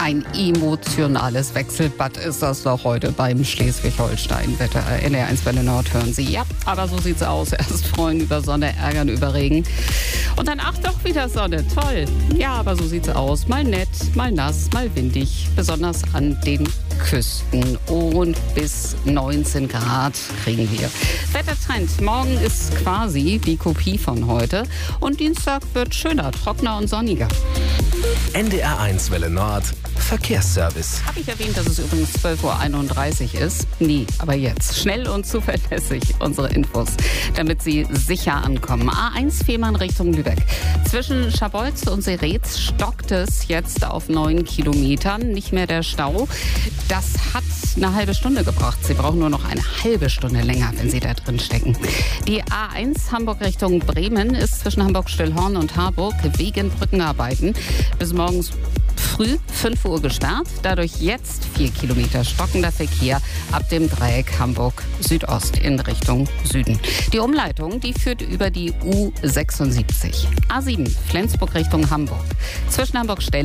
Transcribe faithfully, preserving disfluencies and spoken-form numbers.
Ein emotionales Wechselbad ist das doch heute beim Schleswig-Holstein-Wetter. N D R eins Welle Nord hören Sie. Ja, aber so sieht's aus. Erst freuen über Sonne, ärgern über Regen. Und dann, ach doch, wieder Sonne. Toll. Ja, aber so sieht's aus. Mal nett, mal nass, mal windig. Besonders an den Küsten. Und bis neunzehn Grad kriegen wir. Wettertrend. Morgen ist quasi die Kopie von heute. Und Dienstag wird schöner, trockener und sonniger. N D R eins Welle Nord Verkehrsservice. Habe ich erwähnt, dass es übrigens zwölf Uhr einunddreißig ist? Nee, aber jetzt. Schnell und zuverlässig unsere Infos, damit Sie sicher ankommen. A eins Fehmarn Richtung Lübeck. Zwischen Scharbeutz und Seretz stockt es jetzt auf neun Kilometern. Nicht mehr der Stau. Das hat eine halbe Stunde gebracht. Sie brauchen nur noch eine halbe Stunde länger, wenn Sie da drin stecken. Die A eins Hamburg Richtung Bremen ist zwischen Hamburg-Stillhorn und Harburg wegen Brückenarbeiten bis morgens früh fünf Uhr gesperrt. Dadurch jetzt vier Kilometer stockender Verkehr ab dem Dreieck Hamburg Südost in Richtung Süden. Die Umleitung, die führt über die U sechsundsiebzig. A sieben Flensburg Richtung Hamburg. Zwischen Hamburg